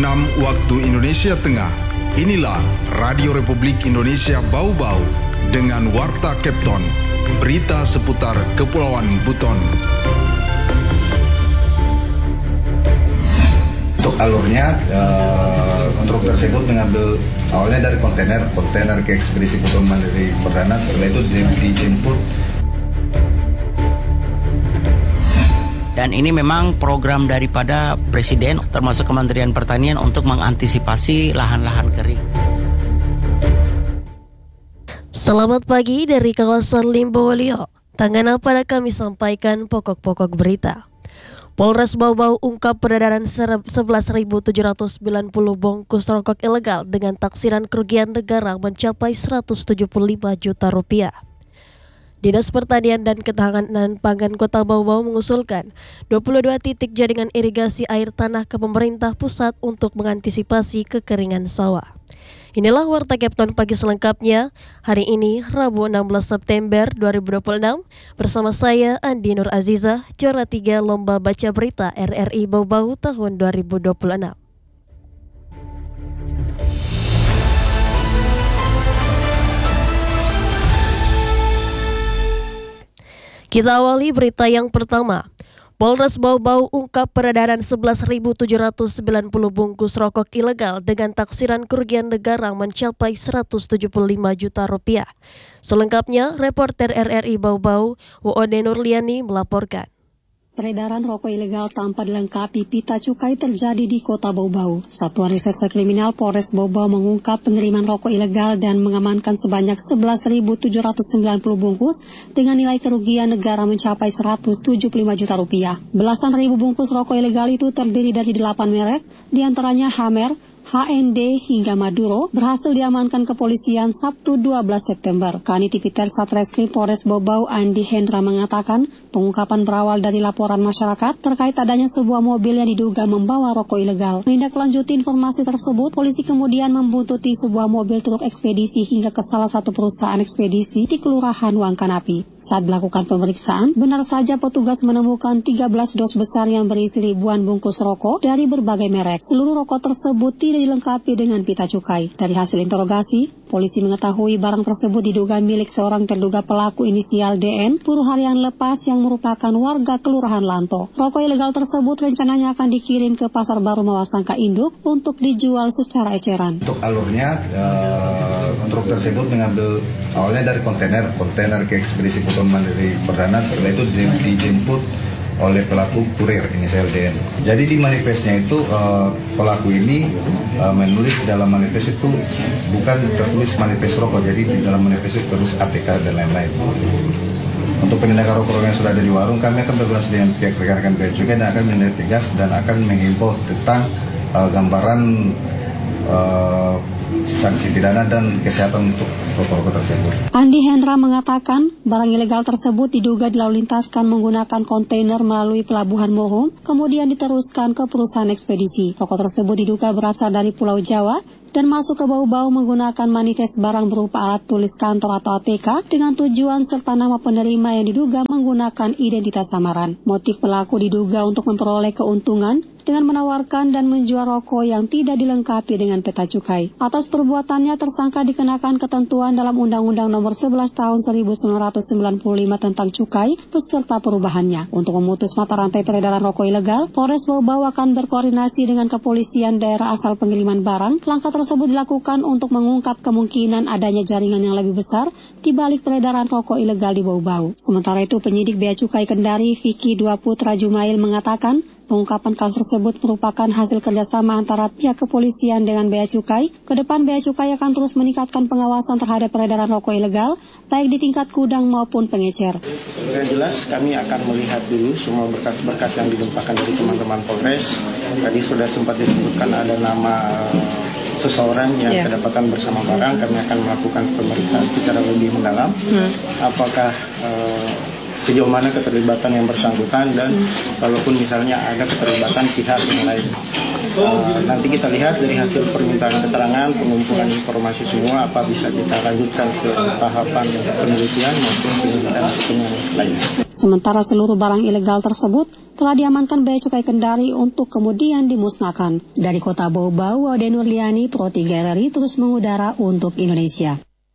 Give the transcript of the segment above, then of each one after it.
waktu Indonesia Tengah. Inilah Radio Republik Indonesia Bau-Bau dengan Warta Kepton, berita seputar Kepulauan Buton. Untuk alurnya, truk tersebut mengambil awalnya dari kontainer ke ekspedisi Buton Mandiri Perdana, setelah itu dijemput. Dan ini memang program daripada Presiden termasuk Kementerian Pertanian untuk mengantisipasi lahan-lahan kering. Selamat pagi dari kawasan Limbowolio. Tangan pada kami sampaikan pokok-pokok berita. Polres Bau-Bau ungkap peredaran 11.790 bungkus rokok ilegal dengan taksiran kerugian negara mencapai 175 juta rupiah. Dinas Pertanian dan Ketahanan Pangan Kota Bau-Bau mengusulkan 22 titik jaringan irigasi air tanah ke pemerintah pusat untuk mengantisipasi kekeringan sawah. Inilah Warta Kepton pagi selengkapnya, hari ini Rabu 16 September 2026, bersama saya Andi Nur Aziza, juara 3 Lomba Baca Berita RRI Bau-Bau tahun 2026. Kita awali berita yang pertama. Polres Bau-Bau ungkap peredaran 11.790 bungkus rokok ilegal dengan taksiran kerugian negara mencapai 175 juta rupiah. Selengkapnya, reporter RRI Bau-Bau, Woode Nurliani melaporkan. Peredaran rokok ilegal tanpa dilengkapi pita cukai terjadi di Kota Bau-Bau. Satuan Reserse Kriminal Polres Bau-Bau mengungkap pengiriman rokok ilegal dan mengamankan sebanyak 11.790 bungkus dengan nilai kerugian negara mencapai 175 juta rupiah. Belasan ribu bungkus rokok ilegal itu terdiri dari 8 merek, diantaranya Hammer, HND hingga Maduro, berhasil diamankan kepolisian Sabtu 12 September. Kanit Tipiter Satreskrim Polres Bau-Bau Andi Hendra mengatakan pengungkapan berawal dari laporan masyarakat terkait adanya sebuah mobil yang diduga membawa rokok ilegal. Menindaklanjuti informasi tersebut, polisi kemudian membuntuti sebuah mobil truk ekspedisi hingga ke salah satu perusahaan ekspedisi di Kelurahan Wangkanapi. Saat melakukan pemeriksaan, benar saja petugas menemukan 13 dos besar yang berisi ribuan bungkus rokok dari berbagai merek. Seluruh rokok tersebut tidak dilengkapi dengan pita cukai. Dari hasil interogasi, polisi mengetahui barang tersebut diduga milik seorang terduga pelaku inisial DN, buruh harian lepas yang merupakan warga Kelurahan Lanto. Rokok ilegal tersebut rencananya akan dikirim ke Pasar Baru Mawasangka Induk untuk dijual secara eceran. Untuk alurnya, truk tersebut mengambil awalnya dari kontainer ke ekspedisi Buton Mandiri Perdana, setelah itu dijemput oleh pelaku kurir inisial DN. Jadi di manifestnya itu pelaku ini menulis dalam manifest itu bukan tertulis manifest rokok, jadi di dalam manifest itu terus ATK dan lain-lain. Untuk penindakan rokok yang sudah ada di warung, kami akan berkoordinasi dengan pihak rekan-rekan bea cukai dan akan menindak tegas dan akan menghimbau tentang gambaran sanksi pidana dan kesehatan untuk rokok-rokok tersebut. Andi Hendra mengatakan barang ilegal tersebut diduga dilalu lintaskan menggunakan kontainer melalui Pelabuhan Mohong, kemudian diteruskan ke perusahaan ekspedisi. Rokok tersebut diduga berasal dari Pulau Jawa dan masuk ke Bau-Bau menggunakan manifest barang berupa alat tulis kantor atau ATK dengan tujuan serta nama penerima yang diduga menggunakan identitas samaran. Motif pelaku diduga untuk memperoleh keuntungan dengan menawarkan dan menjual rokok yang tidak dilengkapi dengan peta cukai. Atas perbuatannya, tersangka dikenakan ketentuan dalam Undang-Undang Nomor 11 Tahun 1995 tentang cukai beserta perubahannya. Untuk memutus mata rantai peredaran rokok ilegal, Polres Bau-Bau akan berkoordinasi dengan kepolisian daerah asal pengiriman barang. Langkah tersebut dilakukan untuk mengungkap kemungkinan adanya jaringan yang lebih besar di balik peredaran rokok ilegal di Bau-Bau. Sementara itu, penyidik Bea Cukai Kendari Vicky Dua Putra Jumail mengatakan pengungkapan kasus tersebut merupakan hasil kerjasama antara pihak kepolisian dengan Bea Cukai. Kedepan Bea Cukai akan terus meningkatkan pengawasan terhadap peredaran rokok ilegal, baik di tingkat gudang maupun pengecer. Yang jelas kami akan melihat dulu semua berkas-berkas yang dilimpahkan dari teman-teman Polres. Tadi sudah sempat disebutkan ada nama seseorang yang kedapatan bersama barang. Kami akan melakukan pemeriksaan secara lebih mendalam. Apakah sejauh mana keterlibatan yang bersangkutan dan kalaupun misalnya ada keterlibatan pihak yang lain. Nanti kita lihat dari hasil permintaan keterangan, pengumpulan informasi semua apa bisa kita lanjutkan ke tahapan penelitian maupun penyidikan yang lainnya. Sementara seluruh barang ilegal tersebut telah diamankan Bea Cukai Kendari untuk kemudian dimusnahkan. Dari Kota Bau Bau, Ade Nurliani, Pro 3 RRI terus mengudara untuk Indonesia.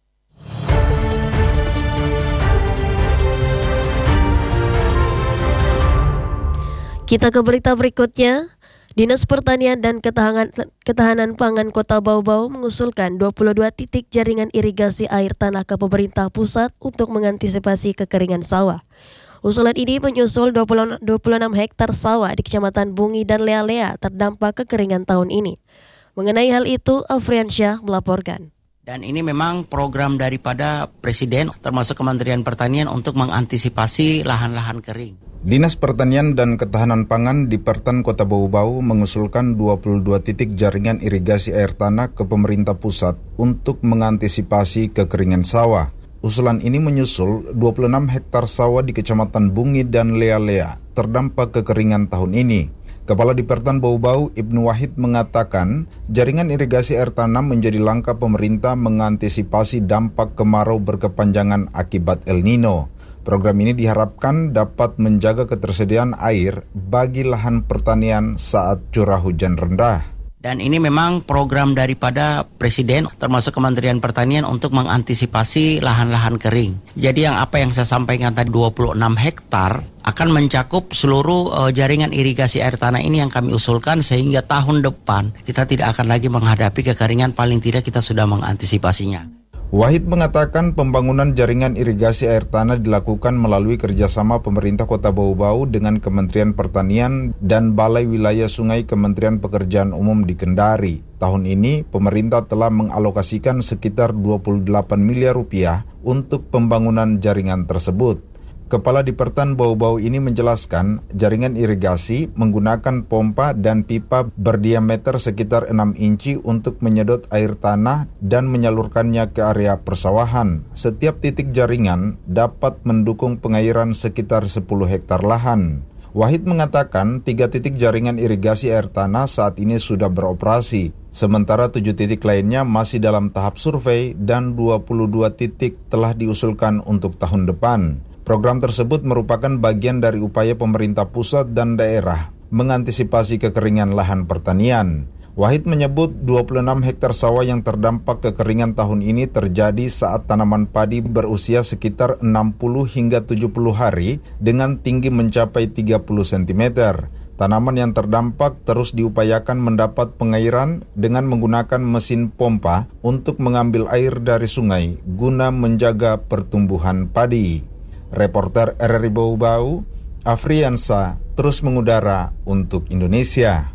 Kita ke berita berikutnya. Dinas Pertanian dan Ketahanan Pangan Kota Bau Bau mengusulkan 22 titik jaringan irigasi air tanah ke pemerintah pusat untuk mengantisipasi kekeringan sawah. Usulan ini menyusul 26 hektar sawah di Kecamatan Bungi dan Lea-Lea terdampak kekeringan tahun ini. Mengenai hal itu, Afriansyah melaporkan. Dan ini memang program daripada Presiden termasuk Kementerian Pertanian untuk mengantisipasi lahan-lahan kering. Dinas Pertanian dan Ketahanan Pangan di Pertan Kota Bau Bau mengusulkan 22 titik jaringan irigasi air tanah ke pemerintah pusat untuk mengantisipasi kekeringan sawah. Usulan ini menyusul 26 hektar sawah di Kecamatan Bungi dan Lea-Lea terdampak kekeringan tahun ini. Kepala di Pertan Bau Bau, Ibnu Wahid mengatakan, jaringan irigasi air tanah menjadi langkah pemerintah mengantisipasi dampak kemarau berkepanjangan akibat El Nino. Program ini diharapkan dapat menjaga ketersediaan air bagi lahan pertanian saat curah hujan rendah. Dan ini memang program daripada Presiden termasuk Kementerian Pertanian untuk mengantisipasi lahan-lahan kering. Jadi apa yang saya sampaikan tadi 26 hektar akan mencakup seluruh jaringan irigasi air tanah ini yang kami usulkan sehingga tahun depan kita tidak akan lagi menghadapi kekeringan, paling tidak kita sudah mengantisipasinya. Wahid mengatakan pembangunan jaringan irigasi air tanah dilakukan melalui kerjasama pemerintah Kota Bau Bau dengan Kementerian Pertanian dan Balai Wilayah Sungai Kementerian Pekerjaan Umum di Kendari. Tahun ini, pemerintah telah mengalokasikan sekitar 28 miliar rupiah untuk pembangunan jaringan tersebut. Kepala di Pertan Bau Bau ini menjelaskan jaringan irigasi menggunakan pompa dan pipa berdiameter sekitar 6 inci untuk menyedot air tanah dan menyalurkannya ke area persawahan. Setiap titik jaringan dapat mendukung pengairan sekitar 10 hektar lahan. Wahid mengatakan 3 titik jaringan irigasi air tanah saat ini sudah beroperasi, sementara 7 titik lainnya masih dalam tahap survei dan 22 titik telah diusulkan untuk tahun depan. Program tersebut merupakan bagian dari upaya pemerintah pusat dan daerah mengantisipasi kekeringan lahan pertanian. Wahid menyebut 26 hektar sawah yang terdampak kekeringan tahun ini terjadi saat tanaman padi berusia sekitar 60 hingga 70 hari dengan tinggi mencapai 30 cm. Tanaman yang terdampak terus diupayakan mendapat pengairan dengan menggunakan mesin pompa untuk mengambil air dari sungai guna menjaga pertumbuhan padi. Reporter RRI Bau Bau, Afriansa, terus mengudara untuk Indonesia.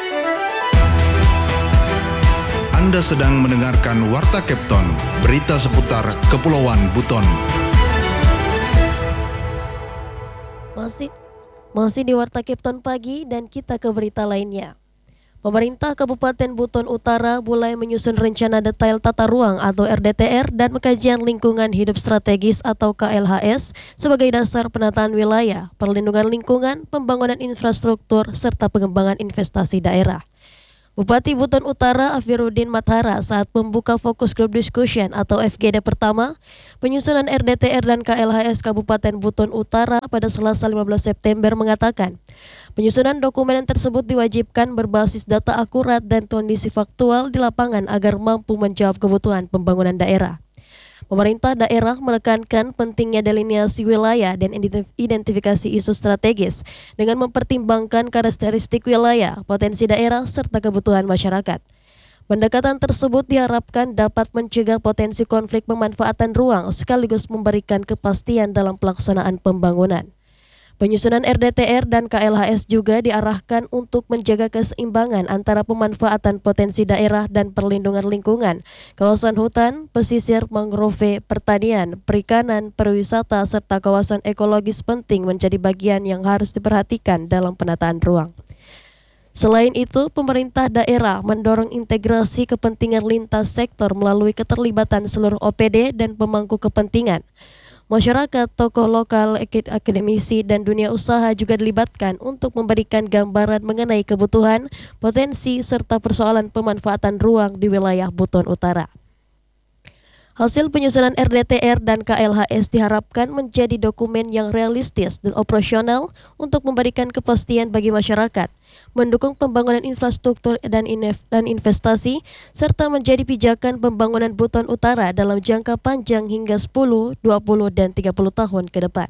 Anda sedang mendengarkan Warta Kepton, berita seputar Kepulauan Buton. Masih di Warta Kepton pagi dan kita ke berita lainnya. Pemerintah Kabupaten Buton Utara mulai menyusun rencana detail tata ruang atau RDTR dan kajian lingkungan hidup strategis atau KLHS sebagai dasar penataan wilayah, perlindungan lingkungan, pembangunan infrastruktur, serta pengembangan investasi daerah. Bupati Buton Utara Afiruddin Mathara saat membuka fokus group discussion atau FGD pertama penyusunan RDTR dan KLHS Kabupaten Buton Utara pada Selasa 15 September mengatakan penyusunan dokumen tersebut diwajibkan berbasis data akurat dan kondisi faktual di lapangan agar mampu menjawab kebutuhan pembangunan daerah. Pemerintah daerah menekankan pentingnya delineasi wilayah dan identifikasi isu strategis dengan mempertimbangkan karakteristik wilayah, potensi daerah, serta kebutuhan masyarakat. Pendekatan tersebut diharapkan dapat mencegah potensi konflik pemanfaatan ruang sekaligus memberikan kepastian dalam pelaksanaan pembangunan. Penyusunan RDTR dan KLHS juga diarahkan untuk menjaga keseimbangan antara pemanfaatan potensi daerah dan perlindungan lingkungan, kawasan hutan, pesisir, mangrove, pertanian, perikanan, pariwisata, serta kawasan ekologis penting menjadi bagian yang harus diperhatikan dalam penataan ruang. Selain itu, pemerintah daerah mendorong integrasi kepentingan lintas sektor melalui keterlibatan seluruh OPD dan pemangku kepentingan. Masyarakat, tokoh lokal, akademisi, dan dunia usaha juga dilibatkan untuk memberikan gambaran mengenai kebutuhan, potensi, serta persoalan pemanfaatan ruang di wilayah Buton Utara. Hasil penyusunan RDTR dan KLHS diharapkan menjadi dokumen yang realistis dan operasional untuk memberikan kepastian bagi masyarakat, mendukung pembangunan infrastruktur dan investasi, serta menjadi pijakan pembangunan Buton Utara dalam jangka panjang hingga 10, 20, dan 30 tahun ke depan.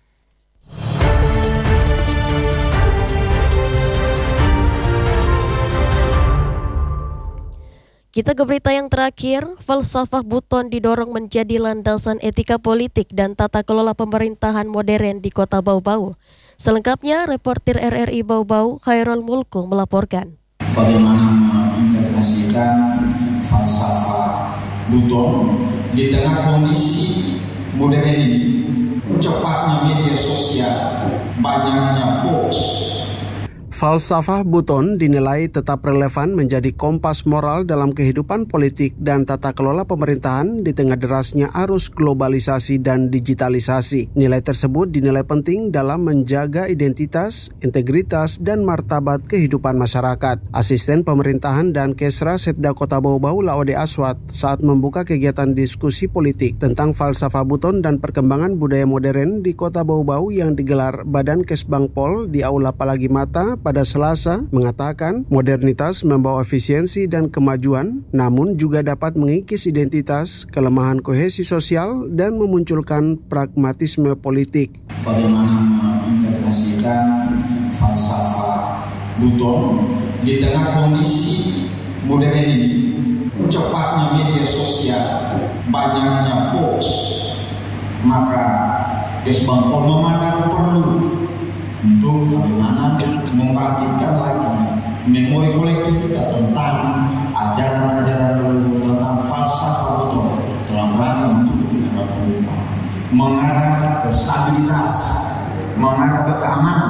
Kita ke berita yang terakhir, falsafah Buton didorong menjadi landasan etika politik dan tata kelola pemerintahan modern di Kota Bau-Bau. Selengkapnya, reporter RRI Bau-Bau, Khairul Mulku melaporkan. Bagaimana mengintegrasikan falsafah Buton di tengah kondisi modern ini, cepatnya media sosial, banyaknya hoax. Falsafah Buton dinilai tetap relevan menjadi kompas moral dalam kehidupan politik dan tata kelola pemerintahan di tengah derasnya arus globalisasi dan digitalisasi. Nilai tersebut dinilai penting dalam menjaga identitas, integritas, dan martabat kehidupan masyarakat. Asisten Pemerintahan dan Kesra Setda Kota Bau-Bau Laode Aswat saat membuka kegiatan diskusi politik tentang falsafah Buton dan perkembangan budaya modern di Kota Bau-Bau yang digelar Badan Kesbangpol di Aula Palagi Mata pada Selasa mengatakan modernitas membawa efisiensi dan kemajuan, namun juga dapat mengikis identitas, kelemahan kohesi sosial, dan memunculkan pragmatisme politik. Bagaimana mengintegrasikan falsafah Buton di tengah kondisi modern ini, cepatnya media sosial, banyaknya hoax, maka Kesbangpol memandang perlu untuk bagaimana membangkitkan lagi memori kolektif kita tentang ajaran-ajaran leluhur, tentang falsafah Buton dalam rangka mendukung negara pemerintahan, mengarah ke stabilitas, mengarah ke keamanan,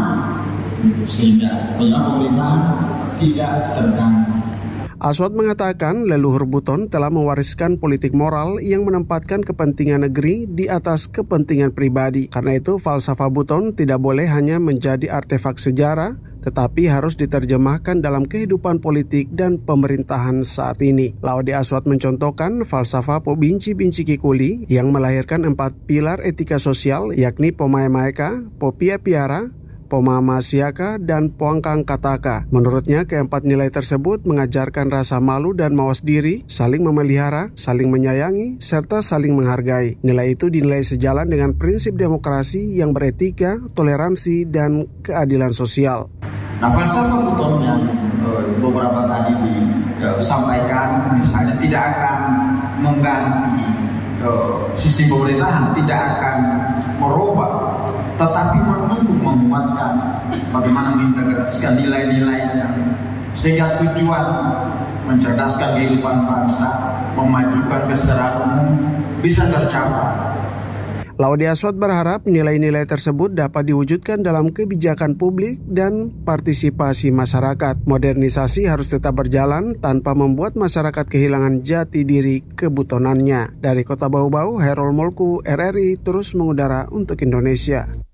sehingga pemerintahan tidak terganggu. Aswat mengatakan leluhur Buton telah mewariskan politik moral yang menempatkan kepentingan negeri di atas kepentingan pribadi. Karena itu falsafah Buton tidak boleh hanya menjadi artefak sejarah, tetapi harus diterjemahkan dalam kehidupan politik dan pemerintahan saat ini. Laode Aswat mencontohkan falsafah Po Binci Binci Kikuli yang melahirkan 4 pilar etika sosial, yakni Pomae Maeka, Po Pia Piara, Pomama Siaka, dan Poangkang Kataka. Menurutnya, keempat nilai tersebut mengajarkan rasa malu dan mawas diri, saling memelihara, saling menyayangi, serta saling menghargai. Nilai itu dinilai sejalan dengan prinsip demokrasi yang beretika, toleransi, dan keadilan sosial. Nah, falsafah Buton yang beberapa tadi disampaikan, misalnya tidak akan mengganti sistem pemerintahan, tidak akan merubah, tetapi menguatkan bagaimana mengintegrasikan nilai-nilainya sehingga tujuan mencerdaskan kehidupan bangsa, memajukan kesejahteraan umum bisa tercapai. Laode Aswat berharap nilai-nilai tersebut dapat diwujudkan dalam kebijakan publik dan partisipasi masyarakat. Modernisasi harus tetap berjalan tanpa membuat masyarakat kehilangan jati diri kebutonannya. Dari Kota Bau-Bau, Khairul Mulku, RRI terus mengudara untuk Indonesia.